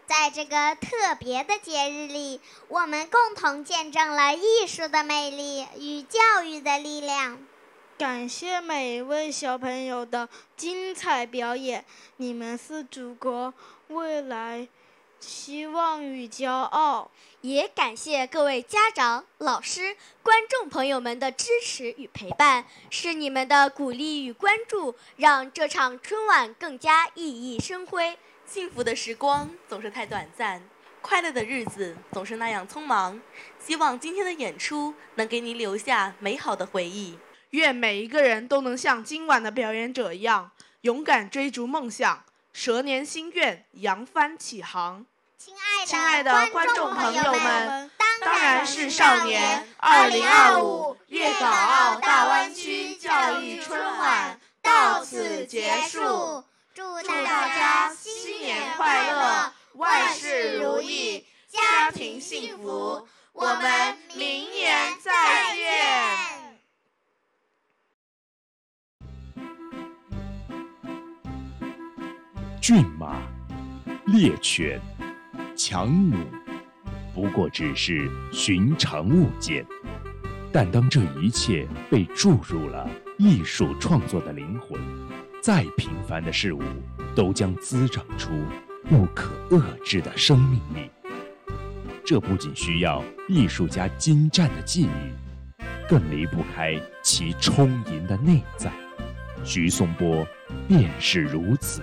在这个特别的节日里，我们共同见证了艺术的魅力与教育的力量。 感谢每一位小朋友的精彩表演，你们是祖国未来希望与骄傲。 也感谢各位家长、老师、观众朋友们的支持与陪伴，是你们的鼓励与关注，让这场春晚更加熠熠生辉。 幸福的时光总是太短暂，快乐的日子总是那样匆忙。希望今天的演出能给你留下美好的回忆。 愿每一个人都能像今晚的表演者一样，勇敢追逐梦想，蛇年心愿，扬帆起航。 亲爱的观众朋友们， 当然是少年2025粤港澳大湾区教育春晚到此结束，祝大家新年快乐，万事如意，家庭幸福，我们明年再见。 骏马、猎犬、强弩，不过只是寻常物件，但当这一切被注入了艺术创作的灵魂，再平凡的事物都将滋长出不可遏制的生命力。这不仅需要艺术家精湛的技艺，更离不开其充盈的内在。徐松波便是如此。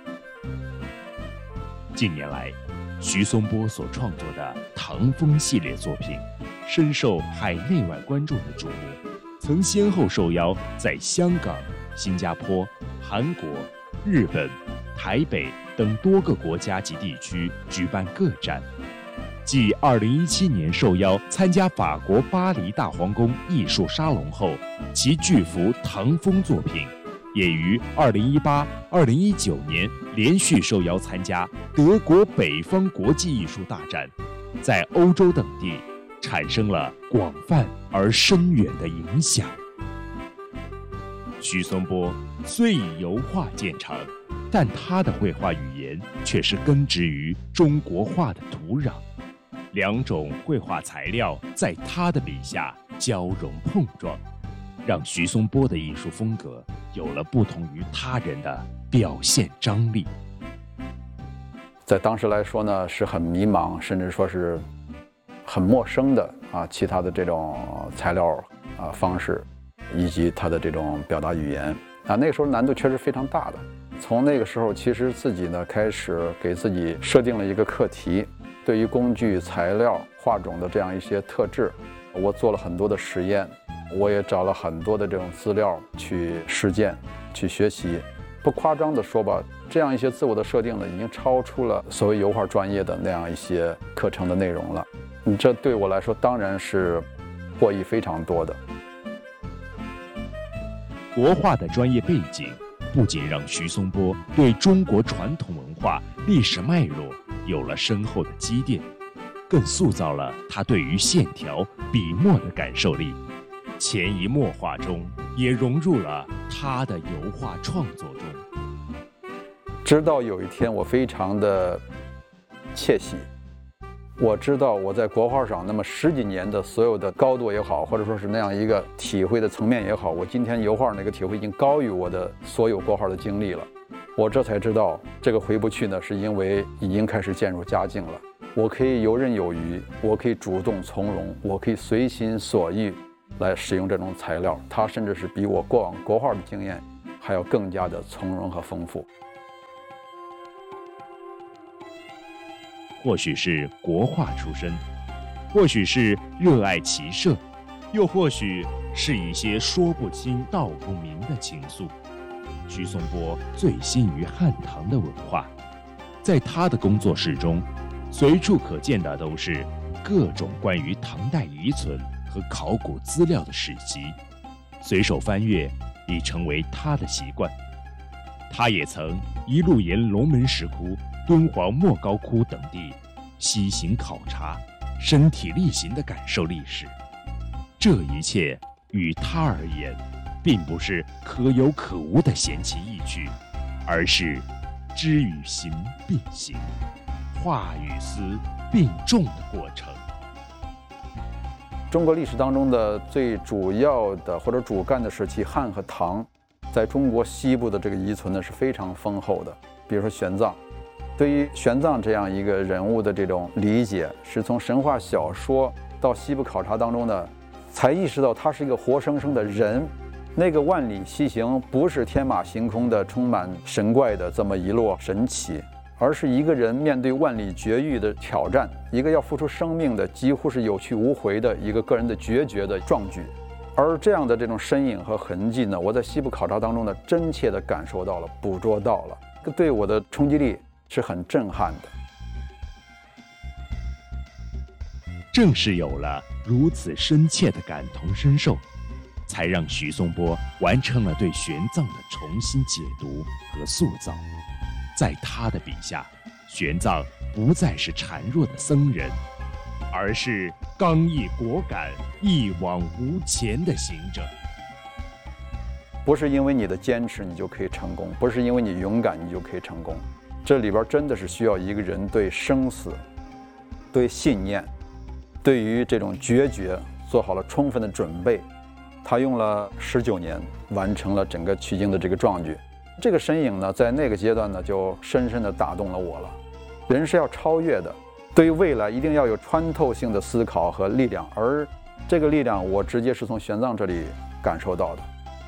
近年来，徐松波所创作的唐风系列作品深受海内外观众的瞩目，曾先后受邀在香港、新加坡、韩国、日本、台北等多个国家及地区举办个展。继2017年受邀参加法国巴黎大皇宫艺术沙龙后，其巨幅唐风作品也于2018、2019年连续受邀参加德国北方国际艺术大展，在欧洲等地产生了广泛而深远的影响。徐松波虽以油画见长，但他的绘画语言却是根植于中国画的土壤，两种绘画材料在他的笔下交融碰撞，让徐松波的艺术风格有了不同于他人的表现张力。 在当时来说呢，是很迷茫，甚至说是很陌生的其他的这种材料方式，以及他的这种表达语言那个时候难度确实非常大的。从那个时候，其实自己呢开始给自己设定了一个课题，对于工具、材料、画种的这样一些特质，我做了很多的实验，我也找了很多的这种资料去实践、去学习。不夸张的说吧，这样一些自我的设定呢，已经超出了所谓油画专业的那样一些课程的内容了。这对我来说当然是获益非常多的。 国画的专业背景不仅让徐松波对中国传统文化历史脉络有了深厚的积淀，更塑造了他对于线条、笔墨的感受力，潜移默化中也融入了他的油画创作中。 直到有一天，我非常的窃喜，我知道我在国画上那么10几年的所有的高度也好，或者说是那样一个体会的层面也好，我今天油画那个体会已经高于我的所有国画的经历了。我这才知道，这个回不去呢，是因为已经开始渐入佳境了。我可以游刃有余，我可以主动从容，我可以随心所欲来使用这种材料，它甚至是比我过往国画的经验还要更加的从容和丰富。 或许是国画出身，或许是热爱骑射，又或许是一些说不清道不明的情愫。徐松波醉心于汉唐的文化，在他的工作室中，随处可见的都是各种关于唐代遗存和考古资料的史籍，随手翻阅已成为他的习惯。他也曾一路沿龙门石窟、敦煌莫高窟等地西行考察，身体力行地感受历史。这一切与他而言，并不是可有可无的闲情逸趣，而是知与行并行， 画与思并重的过程。 中国历史当中的最主要的或者主干的时期汉和唐，在中国西部的这个遗存呢是非常丰厚的。比如说玄奘，对于玄奘这样一个人物的这种理解，是从神话小说到西部考察当中呢，才意识到他是一个活生生的人。那个万里西行不是天马行空的充满神怪的这么一摞神奇，而是一个人面对万里绝域的挑战，一个要付出生命的几乎是有去无回的一个个人的决绝的壮举。而这样的这种身影和痕迹呢，我在西部考察当中呢，真切地感受到了，捕捉到了，对我的冲击力是很震撼的。 正是有了如此深切的感同身受，才让徐松波完成了对玄奘的重新解读和塑造。在他的笔下，玄奘不再是孱弱的僧人，而是刚毅果敢、一往无前的行者。 不是因为你的坚持你就可以成功，不是因为你勇敢你就可以成功，这里边真的是需要一个人对生死、对信念、对于这种决绝做好了充分的准备。他用了19年完成了整个取经的这个壮举。这个身影呢，在那个阶段呢，就深深地打动了我了。人是要超越的，对于未来一定要有穿透性的思考和力量，而这个力量我直接是从玄奘这里感受到的。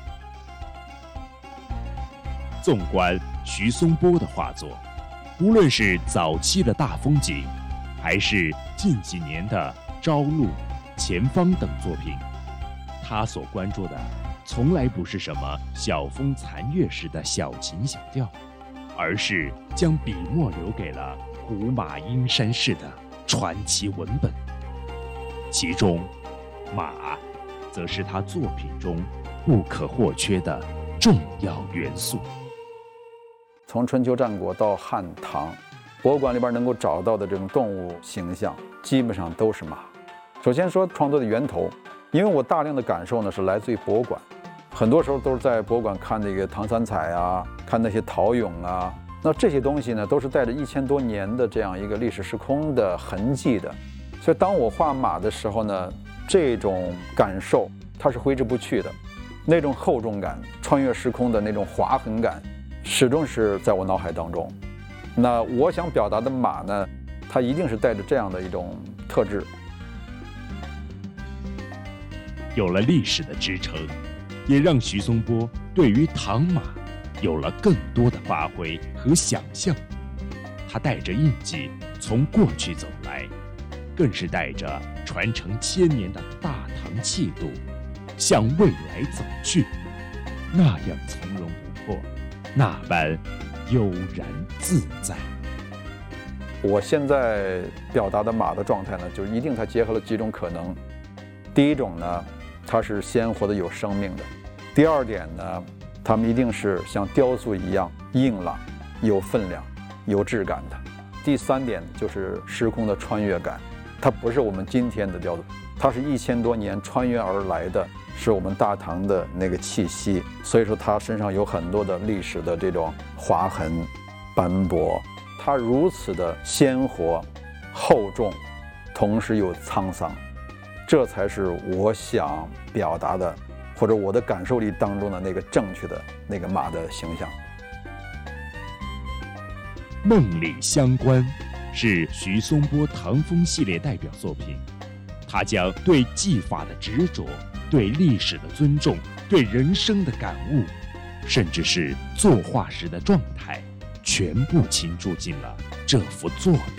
纵观徐松波的画作，无论是早期的大风景，还是近几年的朝露、前方等作品，他所关注的从来不是什么晓风残月时的小情小调，而是将笔墨留给了胡马阴山式的传奇文本。其中马则是他作品中不可或缺的重要元素。 从春秋战国到汉唐，博物馆里边能够找到的这种动物形象基本上都是马。首先说创作的源头，因为我大量的感受呢是来自于博物馆，很多时候都是在博物馆看那个唐三彩啊，看那些陶俑啊，那这些东西呢都是带着1000多年的这样一个历史时空的痕迹的。所以当我画马的时候呢，这种感受它是挥之不去的，那种厚重感、穿越时空的那种划痕感始终是在我脑海当中。那我想表达的马呢，它一定是带着这样的一种特质。 有了历史的支撑，也让徐松波对于唐马有了更多的发挥和想象。他带着印记从过去走来，更是带着传承1000年的大唐气度向未来走去，那样从容不迫，那般悠然自在。 我现在表达的马的状态呢，就一定它结合了几种可能。第一种呢，它是鲜活的有生命的。第二点呢，它们一定是像雕塑一样硬朗、有分量、有质感的。第三点就是时空的穿越感，它不是我们今天的雕塑，它是1000多年穿越而来的，是我们大唐的那个气息。所以说它身上有很多的历史的这种划痕、斑驳，它如此的鲜活、厚重，同时又沧桑。这才是我想表达的，或者我的感受力当中的那个正确的那个马的形象。 梦里乡关是徐松波唐风系列代表作品，他将对技法的执着、对历史的尊重、对人生的感悟，甚至是作画时的状态，全部倾注进了这幅作品。